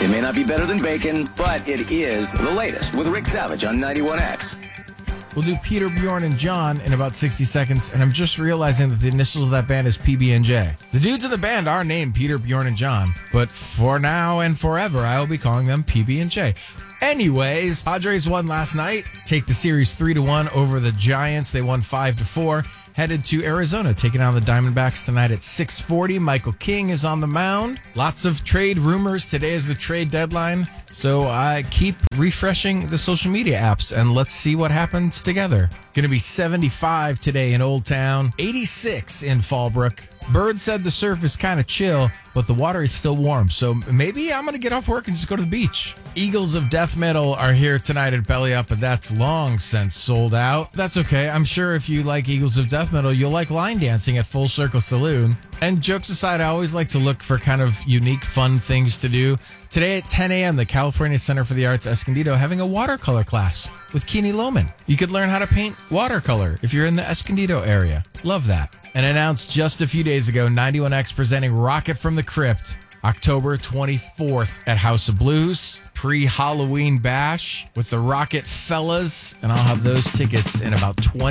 It may not be better than bacon, but it is the latest with Rick Savage on 91X. We'll do Peter, Bjorn, and John in about 60 seconds, and I'm just realizing that the initials of that band is PB&J. The dudes in the band are named Peter, Bjorn, and John, but for now and forever, I will be calling them PB&J. Anyways, Padres won last night. Take the series 3-1 over the Giants. They won 5-4. Headed to Arizona, taking on the Diamondbacks tonight at 6:40. Michael King is on the mound. Lots of trade rumors. Today is the trade deadline. So I keep refreshing the social media apps, and let's see what happens together. Going to be 75 today in Old Town, 86 in Fallbrook. Bird said the surf is kind of chill, but the water is still warm. So maybe I'm going to get off work and just go to the beach. Eagles of Death Metal are here tonight at Belly Up, but that's long since sold out. That's okay. I'm sure if you like Eagles of Death Metal, you'll like line dancing at Full Circle Saloon. And jokes aside, I always like to look for kind of unique, fun things to do. Today at 10 a.m., the California Center for the Arts Escondido having a watercolor class with Keeney Lohman. You could learn how to paint watercolor if you're in the Escondido area. Love that. And announced just a few days ago, 91X presenting Rocket from the Crypt, October 24th at House of Blues. Pre-Halloween bash with the Rocket Fellas. And I'll have those tickets in about 20